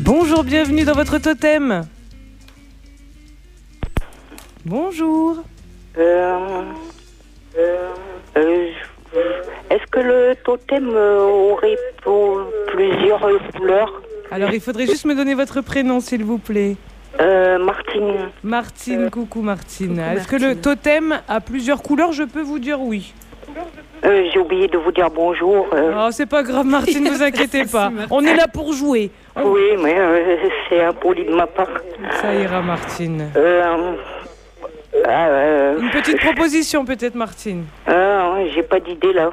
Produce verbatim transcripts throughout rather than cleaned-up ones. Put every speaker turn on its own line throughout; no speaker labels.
Bonjour, bienvenue dans votre totem. Bonjour.
Euh, euh, euh, Est-ce que le totem euh, aurait pour plusieurs euh, couleurs?
Alors, il faudrait juste me donner votre prénom, s'il vous plaît.
euh, Martine.
Martine, euh, coucou Martine.
Coucou
Est-ce
Martine.
que le totem a plusieurs couleurs? Je peux vous dire oui.
Euh, J'ai oublié de vous dire bonjour. euh.
Oh, c'est pas grave, Martine, ne vous inquiétez pas. On est là pour jouer. On-
Oui, mais euh, c'est impoli de ma part.
Ça ira, Martine.
Euh, ah, euh,
Une petite proposition, peut-être, Martine.
ah, j'ai pas d'idée là.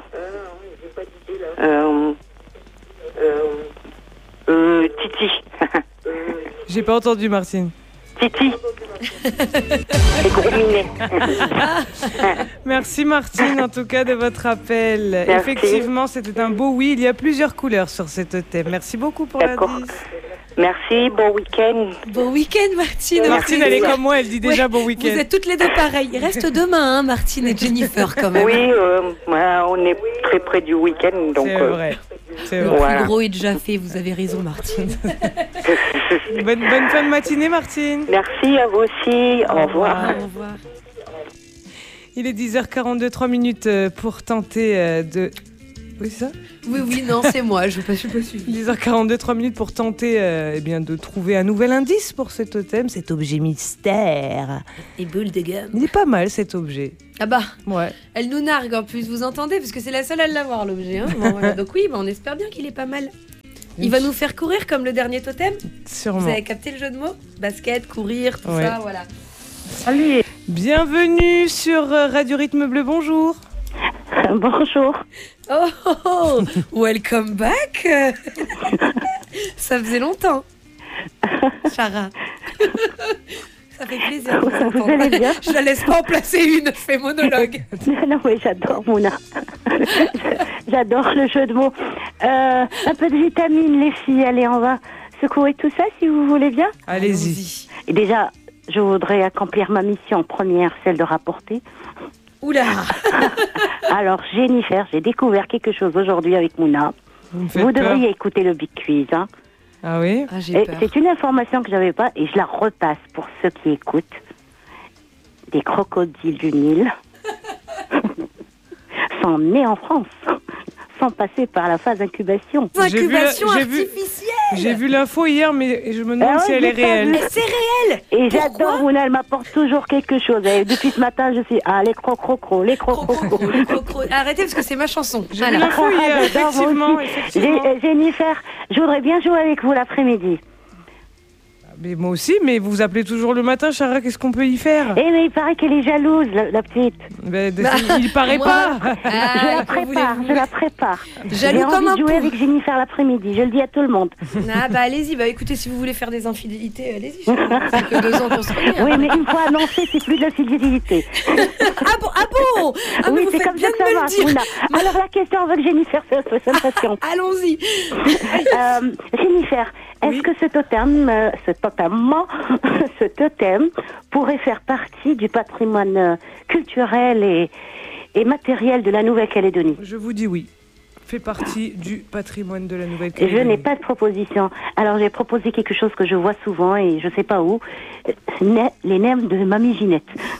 Euh, euh, euh, Titi.
J'ai pas entendu, Martine.
Titi. Et gros minet.
Merci, Martine, en tout cas, de votre appel.
Merci.
Effectivement, c'était un beau oui. Il y a plusieurs couleurs sur ce totem. Merci beaucoup pour
D'accord.
l'indice.
Merci, bon week-end.
Bon week-end, Martine.
Merci.
Martine, elle est comme moi, elle dit déjà
Ouais,
bon
Vous
week-end.
êtes toutes les deux pareilles. Il reste demain, hein, Martine et Jennifer, quand même.
Oui, euh, bah, on est très près du week-end, donc...
C'est
euh,
vrai. C'est
Le
vrai.
Voilà.
plus gros est déjà fait, vous avez raison, Martine.
Bonne, bonne fin de matinée, Martine.
Merci à vous aussi. Au revoir.
Au revoir.
Il est dix heures quarante-deux, trois minutes euh, pour tenter euh, de... Oui, c'est ça
Oui, oui, non, c'est moi, je ne suis pas suivie.
dix heures quarante-deux, trois minutes pour tenter euh, eh bien, de trouver un nouvel indice pour cet totem, cet objet mystère.
Et boule de gomme.
Il est pas mal, cet objet.
Ah bah,
Ouais.
elle nous nargue en plus, vous entendez? Parce que c'est la seule à l'avoir, l'objet. Hein. Bon, voilà. Donc oui, bah, on espère bien qu'il est pas mal. Il va nous faire courir comme le dernier totem.
Sûrement.
Vous avez capté le jeu de mots? Basket, courir, tout
Ouais.
ça, voilà.
Salut.
Bienvenue sur euh, Radio Rythme Bleu, bonjour.
Bonjour.
Oh, oh, oh. Welcome back. Ça faisait longtemps. Chara. Ça fait plaisir de vous
Vous
entendre.
allez bien?
Je la laisse pas en placer une, je fais monologue.
Non, mais j'adore Mouna. J'adore le jeu de mots. Euh, un peu de vitamine, les filles. Allez, on va secouer tout ça, si vous voulez bien.
Allez-y.
Et déjà, je voudrais accomplir ma mission première, celle de rapporter.
Oula.
Alors, Jennifer, j'ai découvert quelque chose aujourd'hui avec Mouna.
Vous me faites
Vous
peur.
devriez écouter le Big Quiz. Hein.
Ah oui
Ah, j'ai
Et
peur.
c'est une information que j'avais pas et je la repasse pour ceux qui écoutent. Des crocodiles du Nil sont nés en France, sans passer par la phase incubation.
J'ai vu la-
Incubation
j'ai vu-
artificielle.
J'ai vu l'info hier, mais je me demande
Ah
si
ouais,
elle est
j'ai pas
réelle.
vu.
Mais c'est réel.
Et
Pourquoi
j'adore Mouna, elle m'apporte toujours quelque chose. Et depuis ce matin, je suis ah les crocrocros, les crocrocros.
Crocro, le crocro. Arrêtez parce que c'est ma chanson.
J'ai vu
Voilà.
l'info hier,
J'adore, moi
effectivement.
aussi.
effectivement.
J'ai- euh, Jennifer, je voudrais bien jouer avec vous l'après-midi.
Mais moi aussi, mais vous appelez toujours le matin, Chara, qu'est-ce qu'on peut y faire
Eh mais il paraît qu'elle est jalouse, la, la petite.
Ben, de-
Bah,
Il paraît
moi-
pas.
Ah,
je la
que
prépare,
voulez-vous
je la prépare.
Jaloux
J'ai
comme
envie
un
de jouer
pou.
avec Jennifer l'après-midi, je le dis à tout le monde.
Ah bah allez-y, bah écoutez, si vous voulez faire des infidélités, allez-y. Ça fait que deux ans qu'on se connaît.
Oui, mais une fois annoncé, c'est plus de la fidélité.
Ah bon, ah bon Ah mais
oui,
vous
c'est
faites
comme
bien
ça que
de
ça
me le
marche,
dire.
Mouna. Alors la question avec Jennifer, c'est c'est une passion.
Allons-y.
Euh, Jennifer, est-ce
Oui.
que ce totem, euh, ce totem, ce totem pourrait faire partie du patrimoine euh, culturel et, et matériel de la Nouvelle-Calédonie?
Je vous dis oui. Fait partie du patrimoine de la
Je
Nouvelle-Calédonie.
n'ai pas de proposition. Alors j'ai proposé quelque chose que je vois souvent et je sais pas où. Euh, ne- Les nems de Mamie Ginette.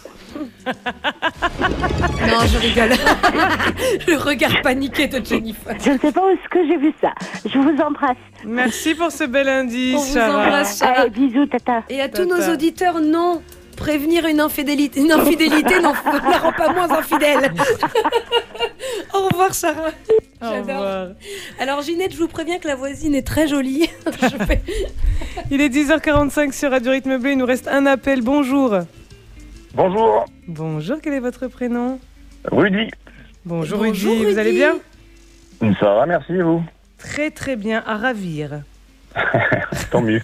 Non, je rigole. Le regard paniqué de Jennifer.
Je ne sais pas où est-ce que j'ai vu ça. Je vous embrasse.
Merci pour ce bel indice,
On vous
Chara.
embrasse, Chara.
Allez, bisous, tata.
Et à tous
Tata.
nos auditeurs, non. Prévenir une infidélité, une infidélité n'en ne la rend pas moins infidèle. Au revoir, Sarah.
Au
J'adore.
revoir.
Alors, Ginette, je vous préviens que la voisine est très jolie. Je fais-
Il est dix heures quarante-cinq sur Radio Rythme Bleu. Il nous reste un appel. Bonjour.
Bonjour,
Bonjour, quel est votre prénom?
Rudy.
Bonjour,
Bonjour,
Rudy. Vous allez
Rudy.
bien?
Ça va, merci, et vous?
Très très bien, à ravir.
Tant mieux.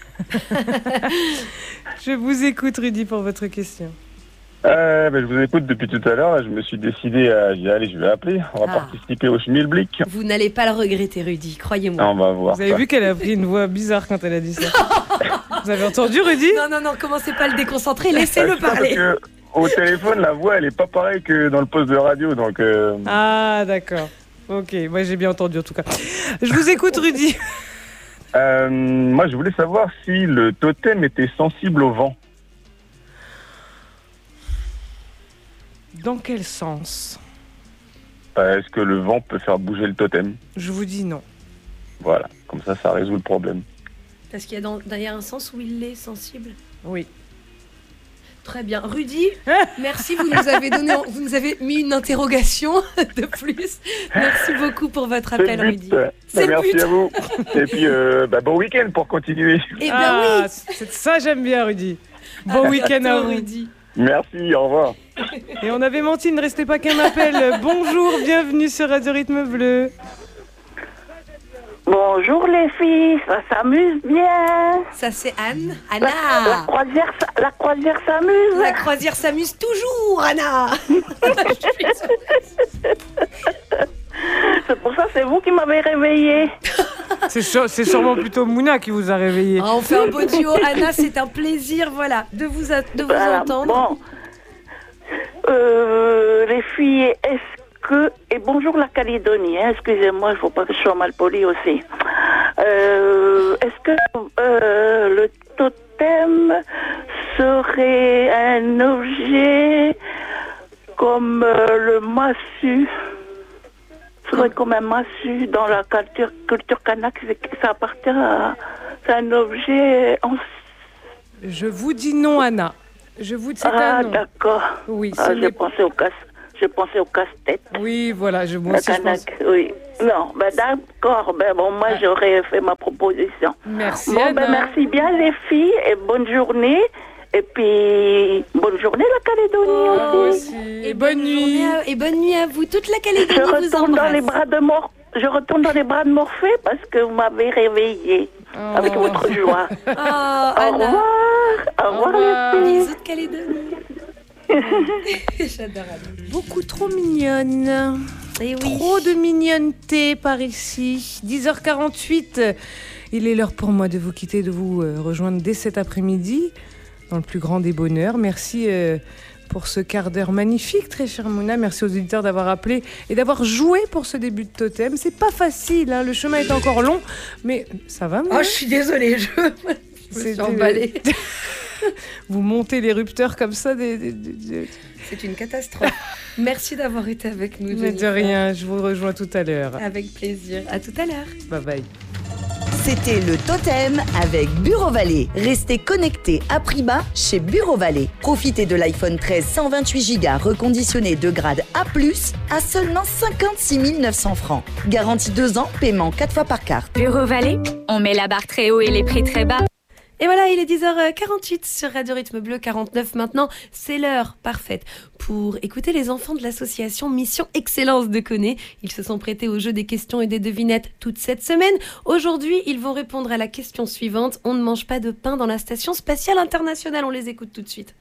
Je vous écoute, Rudy, pour votre question.
Euh, ben, je vous écoute depuis tout à l'heure. Je me suis décidé à y aller, je vais appeler. On va
Ah.
participer au Schmilblick.
Vous n'allez pas le regretter, Rudy, croyez-moi.
On va voir.
Vous avez
ça.
vu qu'elle a pris une voix bizarre quand elle a dit ça. Vous avez entendu, Rudy?
Non, non, non, commencez pas à le déconcentrer,
Euh,
laissez-le
je sais pas,
parler.
parce que au téléphone, la voix, elle est pas pareille que dans le poste de radio, donc. euh,
Ah, d'accord. Ok, moi j'ai bien entendu en tout cas. Je vous écoute, Rudy.
Euh, moi, je voulais savoir si le totem était sensible au vent.
Dans quel sens ?
Euh, Est-ce que le vent peut faire bouger le totem ?
Je vous dis non.
Voilà, comme ça, ça résout le problème.
Parce qu'il y a dans, derrière un sens où il est sensible.
Oui.
Très bien. Rudy, merci, vous nous avez donné, vous nous avez mis une interrogation de plus. Merci beaucoup pour votre appel,
C'est le
Rudy.
but. Bah,
C'est le
merci
but.
à vous. Et puis, euh, bah, bon week-end pour continuer.
Eh ben
Ah,
oui.
c'est ça, j'aime bien, Rudy. Bon week-end à
bientôt,
vous.
Rudy.
Merci, au revoir.
Et on avait menti, ne restez pas qu'un appel. Bonjour, bienvenue sur Radio Rythme Bleu.
Bonjour les filles, ça s'amuse bien.
Ça c'est Anne.
La, la
Anna.
croisière, s- la croisière s'amuse.
La croisière s'amuse toujours, Anna.
C'est pour ça, c'est vous qui m'avez réveillée.
C'est, sûr- c'est sûrement plutôt Mouna qui vous a réveillé.
Ah, on fait un beau duo. Anna, c'est un plaisir, voilà, de vous, a- de vous
Voilà,
entendre.
bon. Euh, les filles, est-ce que... Et bonjour la Calédonie, hein, excusez-moi, il ne faut pas que je sois mal polie aussi. Euh, est-ce que euh, le totem serait un objet comme euh, le massue serait comme un massue dans la culture, culture kanak, c'est- ça appartient à... C'est un objet en...
Je vous dis non, Anna. Je vous dis c'est
Ah,
un non.
d'accord.
Oui, ce
Ah,
n'est-
j'ai pensé au casse... J'ai pensé au casse-tête.
Oui, voilà, je, moi
Le
aussi, je pense.
Kanak, oui. Non, ben d'accord. Ben bon, moi j'aurais fait ma proposition.
Merci,
Bon,
Anna.
ben merci bien les filles et bonne journée. Et puis bonne journée la Calédonie
Ah, moi
aussi.
aussi. Et bonne nuit.
journée à- et bonne nuit à vous. Toute la
Je
Calédonie vous
retourne dans
embrasse.
les bras de Mor... Je retourne dans les bras de Morphée parce que vous m'avez réveillée
Oh.
avec votre joie.
Oh,
Au
Anna.
revoir. Au
Au
revoir
revoir.
les filles.
Bisous de Calédonie. J'adore Anna.
Beaucoup trop mignonne.
Et oui.
Trop de mignonneté par ici. dix heures quarante-huit. Il est l'heure pour moi de vous quitter, de vous euh, rejoindre dès cet après-midi dans le plus grand des bonheurs. Merci euh, pour ce quart d'heure magnifique, très chère Mouna. Merci aux auditeurs d'avoir appelé et d'avoir joué pour ce début de totem. C'est pas facile, hein, le chemin est encore long, mais ça va, Mouna.
Oh, je suis désolée, je, je me
C'est-
suis emballée.
Vous montez l'érupteur comme ça des, des- des- des-
C'est une catastrophe. Merci d'avoir été avec nous,
Mais de
Jennifer.
rien, je vous rejoins tout à l'heure.
Avec plaisir. À tout à l'heure.
Bye bye.
C'était le Totem avec Bureau Vallée. Restez connectés à prix bas chez Bureau Vallée. Profitez de l'iPhone treize cent vingt-huit giga reconditionné de grade A plus, à seulement cinquante-six mille neuf cents francs. Garantie deux ans, paiement quatre fois par carte.
Bureau Vallée, on met la barre très haut et les prix très bas.
Et voilà, il est dix heures quarante-huit sur Radio Rythme Bleu quarante-neuf maintenant. C'est l'heure parfaite pour écouter les enfants de l'association Mission Excellence de Coné. Ils se sont prêtés au jeu des questions et des devinettes toute cette semaine. Aujourd'hui, ils vont répondre à la question suivante. On ne mange pas de pain dans la station spatiale internationale. On les écoute tout de suite.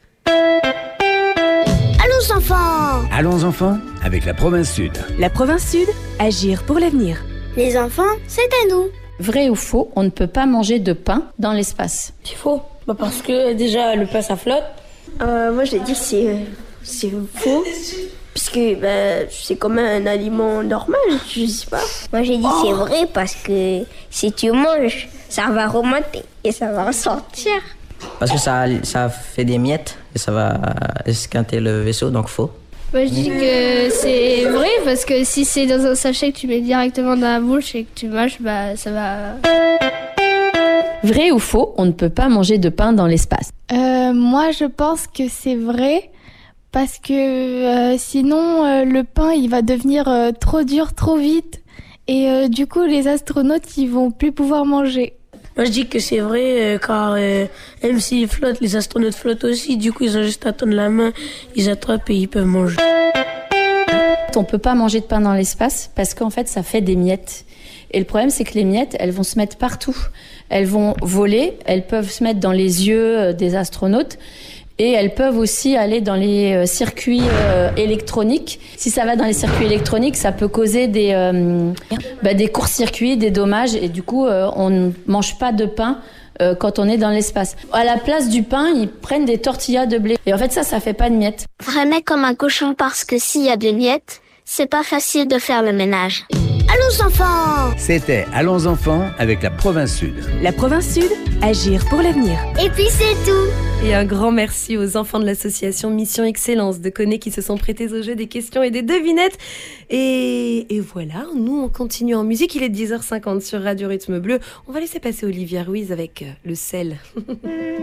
Allons enfants!
Allons enfants, avec la province sud.
La province sud, agir pour l'avenir.
Les enfants, c'est à nous.
Vrai ou faux, on ne peut pas manger de pain dans l'espace.
C'est faux. Bah parce que déjà le pain ça flotte.
Euh, moi j'ai dit c'est c'est faux. Puisque bah, c'est comme un aliment normal, je sais pas.
Moi j'ai dit oh. c'est vrai parce que si tu manges, ça va remonter et ça va ressortir.
Parce que ça, ça fait des miettes et ça va esquinter le vaisseau, donc faux.
Moi je dis que c'est vrai parce que si c'est dans un sachet que tu mets directement dans la bouche et que tu manges, bah ça va...
Vrai ou faux, on ne peut pas manger de pain dans l'espace.
euh, Moi je pense que c'est vrai parce que euh, sinon euh, le pain il va devenir euh, trop dur trop vite et euh, du coup les astronautes ils vont plus pouvoir manger.
Moi je dis que c'est vrai euh, car euh, même s'ils flottent, les astronautes flottent aussi, du coup ils ont juste à tendre la main, ils attrapent et ils peuvent manger.
On peut pas manger de pain dans l'espace parce qu'en fait ça fait des miettes. Et le problème c'est que les miettes elles vont se mettre partout. Elles vont voler, elles peuvent se mettre dans les yeux des astronautes et elles peuvent aussi aller dans les circuits euh, électroniques. Si ça va dans les circuits électroniques, ça peut causer des, euh, bah, des courts-circuits, des dommages et du coup euh, on ne mange pas de pain euh, quand on est dans l'espace. À la place du pain, ils prennent des tortillas de blé. Et en fait ça, ça fait pas de miettes.
Vraiment comme un cochon parce que s'il y a des miettes, c'est pas facile de faire le ménage.
Allons enfants.
C'était Allons enfants avec la Province Sud.
La Province Sud, agir pour l'avenir.
Et puis c'est tout.
Et un grand merci aux enfants de l'association Mission Excellence de Connay qui se sont prêtés au jeu des questions et des devinettes. Et, et voilà, nous on continue en musique. Il est dix heures cinquante sur Radio Rythme Bleu. On va laisser passer Olivia Ruiz avec le sel.